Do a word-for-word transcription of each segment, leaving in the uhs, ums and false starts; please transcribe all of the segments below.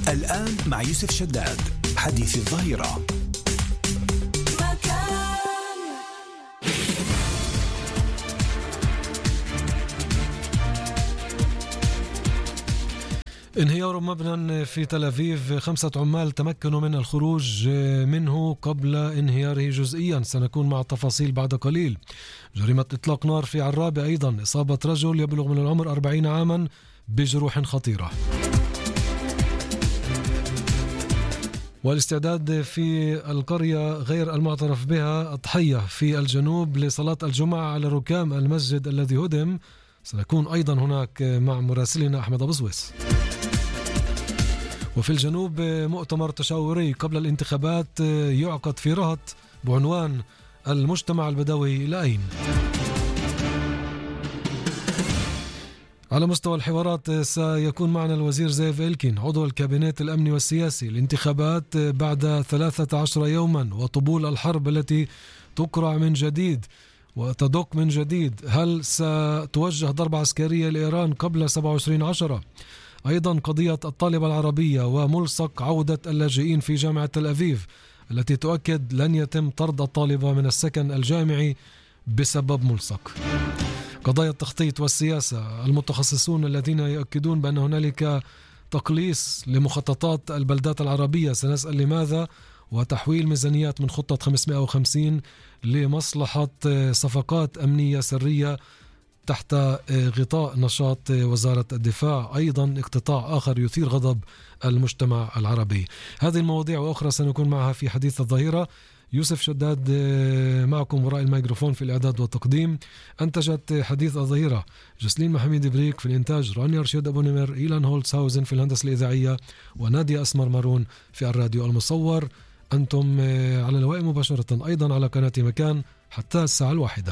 الآن مع يوسف شداد حديث الظهيرة. انهيار مبنى في تل أبيب، خمسة عمال تمكنوا من الخروج منه قبل انهياره جزئيا. سنكون مع التفاصيل بعد قليل. جريمة إطلاق نار في عرابة، أيضا إصابة رجل يبلغ من العمر أربعين عاما بجروح خطيرة. والاستعداد في القرية غير المعترف بها الضحية في الجنوب لصلاة الجمعة على ركام المسجد الذي هدم. سنكون أيضا هناك مع مراسلنا أحمد أبو سويس. وفي الجنوب مؤتمر تشاوري قبل الانتخابات يعقد في رهط بعنوان المجتمع البدوي إلى أين. على مستوى الحوارات سيكون معنا الوزير زيف إلكين عضو الكابينت الأمني والسياسي. الانتخابات بعد ثلاثة عشر يوما وطبول الحرب التي تقرع من جديد وتدق من جديد، هل ستوجه ضربة عسكرية لإيران قبل سبعة وعشرين عشرة؟ أيضا قضية الطالبة العربية وملصق عودة اللاجئين في جامعة تل أبيب التي تؤكد لن يتم طرد الطالبة من السكن الجامعي بسبب ملصق. قضايا التخطيط والسياسة، المتخصصون الذين يؤكدون بأن هنالك تقليص لمخططات البلدات العربية. سنسأل لماذا، وتحويل ميزانيات من خطة خمسمائة وخمسين لمصلحة صفقات أمنية سرية تحت غطاء نشاط وزارة الدفاع. أيضا اقتطاع آخر يثير غضب المجتمع العربي. هذه المواضيع وأخرى سنكون معها في حديث الظهيرة. يوسف شداد معكم وراء الميكروفون في الإعداد والتقديم. أنتجت حديث الظهيرة جسلين محمد بريك، في الإنتاج راني أرشيد أبو نمر، إيلان هولتس هاوزن في الهندسة الإذاعية، ونادية أسمر مارون في الراديو المصور. أنتم على الهواء مباشرة أيضا على قناة مكان حتى الساعة الواحدة.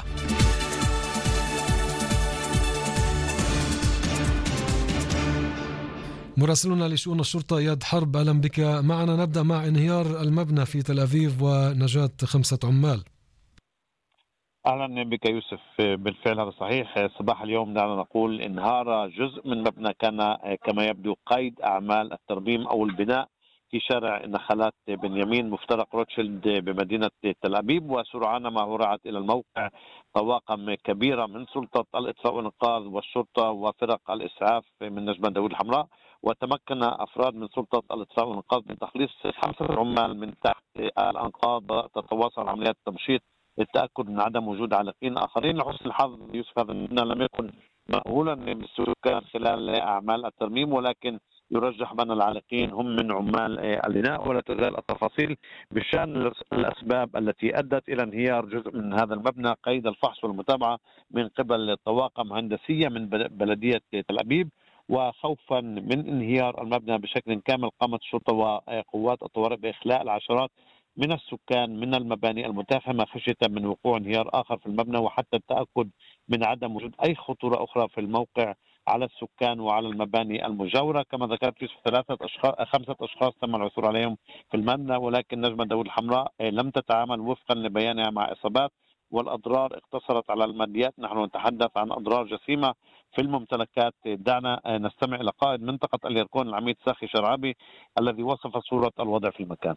مراسلنا لشؤون الشرطة إياد حرب، أهلا بك معنا. نبدأ مع انهيار المبنى في تل أبيب ونجاة خمسة عمال. أهلا بك يوسف، بالفعل هذا صحيح. صباح اليوم دعنا نقول انهار جزء من مبنى كان كما يبدو قيد أعمال الترميم أو البناء في شارع نخلات بنيامين مفترق روتشيلد بمدينة تل أبيب، وسرعان ما هرعت إلى الموقع طواقم كبيرة من سلطة الإطفاء والإنقاذ والشرطة وفرق الإسعاف من نجمة داوود الحمراء. وتمكن أفراد من سلطة الإطفاء والإنقاذ من تخليص خمسة عمال من تحت الأنقاض. تتواصل عمليات التمشيط للتأكد من عدم وجود عالقين آخرين. لحسن الحظ يوسف هذا لم يكن مأهولا بالسكان خلال أعمال الترميم، ولكن يرجح بأن العالقين هم من عمال البناء، ولا تزال التفاصيل بشأن الأسباب التي أدت إلى انهيار جزء من هذا المبنى قيد الفحص والمتابعة من قبل طواقم هندسية من بلدية تل أبيب. وخوفا من انهيار المبنى بشكل كامل قامت الشرطة وقوات الطوارئ بإخلاء العشرات من السكان من المباني المتاخمة خشية من وقوع انهيار آخر في المبنى، وحتى التأكد من عدم وجود أي خطورة أخرى في الموقع على السكان وعلى المباني المجاورة. كما ذكرت في ثلاثة أشخاص خمسة أشخاص تم العثور عليهم في المبنى، ولكن نجمة داوود الحمراء لم تتعامل وفقا لبيانها مع إصابات، والأضرار اقتصرت على الماديات. نحن نتحدث عن أضرار جسيمة في الممتلكات. دعنا نستمع إلى قائد منطقة اليركون العميد ساخي شرعبي الذي وصف صورة الوضع في المكان.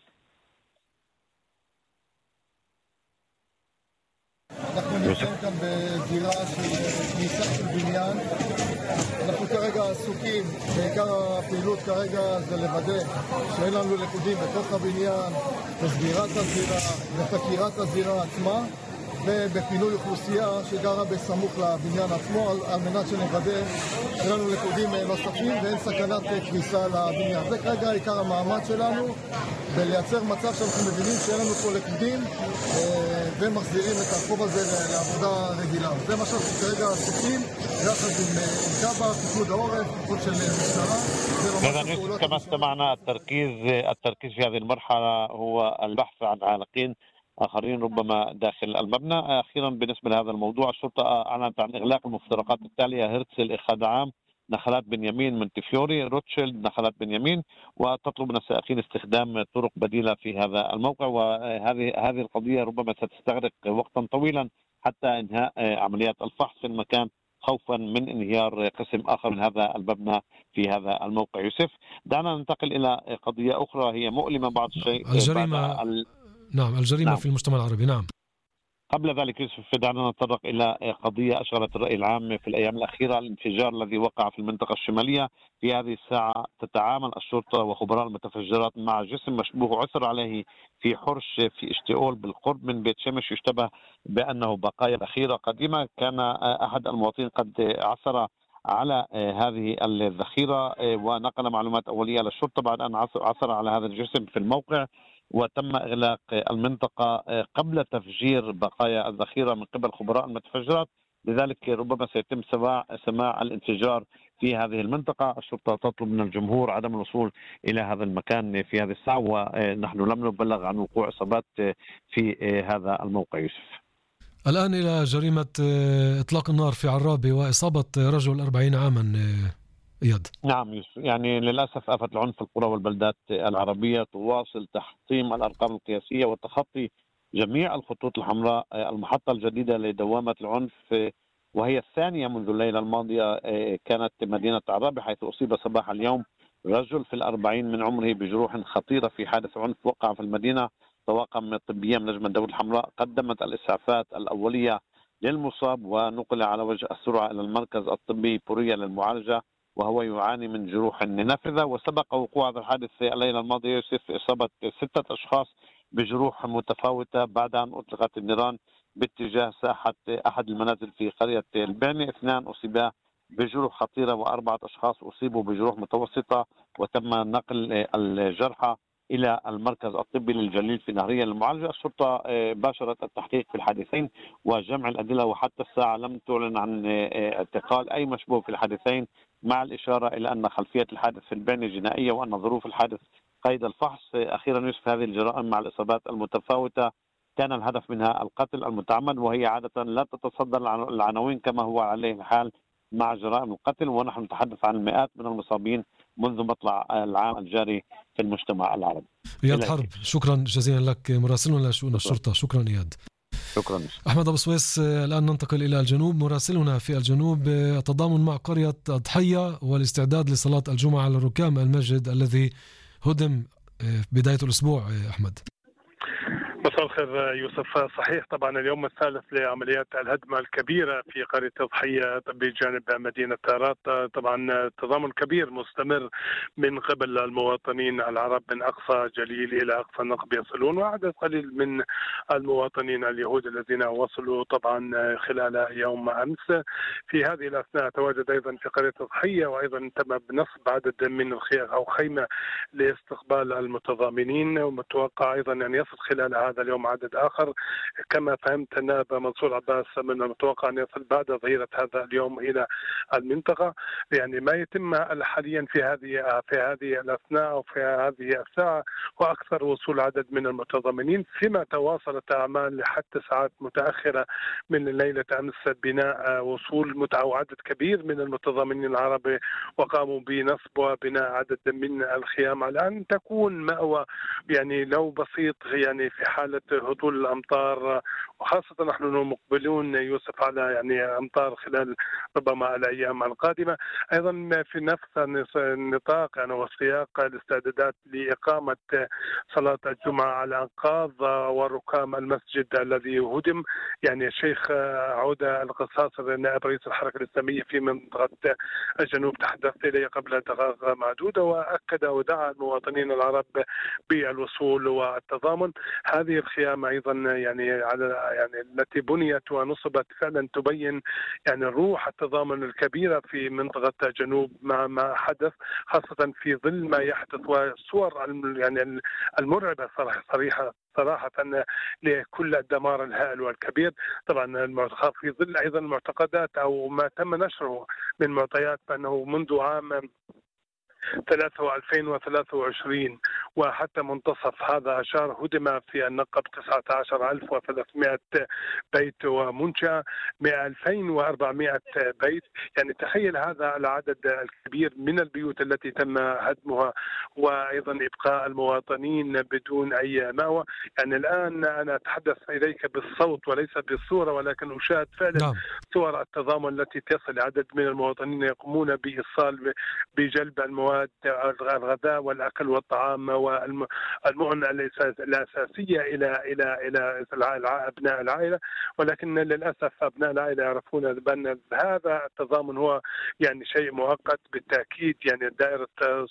אנחנו נמצאים כאן בזירה של כניסה של בניין. אנחנו כרגע עסוקים, בעיקר הפעילות כרגע זה לוודא שאין לנו לכודים בתוך הבניין, בסגירת הזירה, בחקירת הזירה עצמה, ובפינוי אוכלוסייה שגרה בסמוך לבניין עצמו, על, על מנת שנוודא שאין לנו לכודים נוספים ואין סכנת כניסה לבניין. זה כרגע עיקר המאמץ שלנו, ולייצר מצב שאנחנו מבינים שאין לנו פה לכודים ומחזירים את הרחוב הזה לעבודה רגילה. זה מה שאנחנו כרגע עסוקים, יחד עם כב"ה, פיקוד העורף, פיקוד של משטרה. كما استمعنا التركيز التركيز في هذه المرحلة هو البحث عن عالقين آخرين ربما داخل المبنى. أخيرا بالنسبة لهذا الموضوع، الشرطة أعلنت عن إغلاق المفترقات التالية: هرتزل إخاد عام، نخلات بنيامين، مونتيفيوري، روتشيلد، نخلات بنيامين، وتطلب من السائقين استخدام طرق بديلة في هذا الموقع. وهذه هذه القضية ربما ستستغرق وقتا طويلا حتى إنهاء عمليات الفحص في المكان خوفا من انهيار قسم آخر من هذا المبنى في هذا الموقع. يوسف، دعنا ننتقل إلى قضية أخرى هي مؤلمة بعض الشيء. الجريمة ال... نعم الجريمة نعم. في المجتمع العربي. نعم. قبل ذلك يوسف، دعنا نتطرق إلى قضية أشغلت الرأي العام في الأيام الأخيرة، الانفجار الذي وقع في المنطقة الشمالية. في هذه الساعة تتعامل الشرطة وخبراء المتفجرات مع جسم مشبوه عثر عليه في حرش في اشتئول بالقرب من بيت شمس، يشتبه بأنه بقايا ذخيرة قديمة. كان أحد المواطنين قد عثر على هذه الذخيرة ونقل معلومات أولية للشرطة بعد أن عثر على هذا الجسم في الموقع، وتم إغلاق المنطقة قبل تفجير بقايا الذخيرة من قبل خبراء المتفجرات. لذلك ربما سيتم سماع سماع الانفجار في هذه المنطقة. الشرطة تطلب من الجمهور عدم الوصول إلى هذا المكان في هذه الساعة، ونحن لم نبلغ عن وقوع إصابات في هذا الموقع. يوسف، الآن إلى جريمة إطلاق النار في عرابة وإصابة رجل أربعين عاما. إياد. نعم يوسف، يعني للأسف آفة العنف في القرى والبلدات العربية تواصل تحطيم الأرقام القياسية وتخطي جميع الخطوط الحمراء. المحطة الجديدة لدوامة العنف وهي الثانية منذ الليلة الماضية كانت مدينة عرابة، حيث أصيب صباح اليوم رجل في الأربعين من عمره بجروح خطيرة في حادث عنف وقع في المدينة. طواقم طبية من لجنة الدولة الحمراء قدمت الإسعافات الأولية للمصاب ونقل على وجه السرعة إلى المركز الطبي بوريا للمعالجة، وهو يعاني من جروح نافذة. وسبق وقوع هذا الحادث الليلة الماضية يوسف إصابة ستة أشخاص بجروح متفاوتة بعد أن أطلقت النيران باتجاه ساحة أحد المنازل في قرية البعني. اثنان أصيبا بجروح خطيرة وأربعة أشخاص أصيبوا بجروح متوسطة، وتم نقل الجرحى إلى المركز الطبي للجليل في نهرية للمعالجة. الشرطة باشرت التحقيق في الحادثين وجمع الأدلة، وحتى الساعة لم تعلن عن اعتقال أي مشبوه في الحادثين، مع الإشارة إلى أن خلفية الحادث في البعني جنائية وأن ظروف الحادث قيد الفحص. أخيرا يوسف، هذه الجرائم مع الإصابات المتفاوتة كان الهدف منها القتل المتعمد، وهي عادة لا تتصدر العناوين كما هو عليه الحال مع جرائم القتل، ونحن نتحدث عن المئات من المصابين منذ مطلع العام الجاري في المجتمع العربي. إياد حرب، شكرا جزيلا لك مراسلنا لشؤون الشرطة. شكرا إياد. شكرا. أحمد أبو سويس، الآن ننتقل إلى الجنوب. مراسلنا في الجنوب التضامن مع قرية ضحية والاستعداد لصلاة الجمعة على ركام المسجد الذي هدم بداية الأسبوع. أحمد. مساء الخير يوسف. صحيح طبعا اليوم الثالث لعمليات الهدم الكبيرة في قرية ضحية بجانب مدينة تارات. طبعا تضامن كبير مستمر من قبل المواطنين العرب من أقصى جليل إلى أقصى النقب يصلون، وعدد قليل من المواطنين اليهود الذين وصلوا طبعا خلال يوم أمس. في هذه الأثناء تواجد أيضا في قرية ضحية وأيضا تم بنصب عدد من الخيام أو خيمة لاستقبال المتضامنين، ومتوقع أيضا أن يصل خلال هذا اليوم عدد آخر. كما فهمت النائب منصور عباس من المتوقع أن يصل بعد ظهيرة هذا اليوم إلى المنطقة. يعني ما يتم حاليا في هذه في هذه الأثناء وفي هذه الساعة وأكثر وصول عدد من المتضامنين، فيما تواصلت أعمال حتى ساعات متأخرة من ليلة أمس بناء وصول أو عدد كبير من المتضامنين العرب، وقاموا بنصب وبناء عدد من الخيام على أن تكون مأوى يعني لو بسيط يعني في حالة هطول الأمطار، وخاصة نحن مقبلون يوسف على يعني أمطار خلال ربما الأيام القادمة. أيضا في نفس النطاق يعني والسياق الاستعدادات لإقامة صلاة الجمعة على أنقاض وركام المسجد الذي هدم. يعني الشيخ عودة القصاصر نائب رئيس الحركة الإسلامية في منطقة الجنوب تحدث إليه قبل دقائق معدودة، وأكد ودعا المواطنين العرب بالوصول والتضامن. هذه الخيام أيضا يعني على يعني التي بنيت ونصبت فعلا تبين يعني روح التضامن الكبيرة في منطقة الجنوب مع ما حدث، خاصة في ظل ما يحدث والصور يعني المرعبة صراحة صريحة صراحة لكل الدمار الهائل والكبير. طبعا في ظل أيضا المعتقدات أو ما تم نشره من معطيات بأنه منذ عام ثلاثة وألفين وثلاثة وعشرين وحتى منتصف هذا الشهر هدم في النقب تسعة عشر ألف وثلاثمائة بيت ومنشأة ألفين وأربعمائة بيت. يعني تخيل هذا العدد الكبير من البيوت التي تم هدمها وأيضا إبقاء المواطنين بدون أي مأوى. يعني الآن أنا أتحدث إليك بالصوت وليس بالصورة، ولكن أشاهد فعلا نعم. صور التضامن التي تصل عدد من المواطنين يقومون بإيصال بجلب المواد الغذاء والأكل والطعام والمؤن الأساسية إلى إلى إلى أبناء العائلة. ولكن للأسف أبناء العائلة يعرفون بأن هذا التضامن هو يعني شيء مؤقت بالتأكيد. يعني دائرة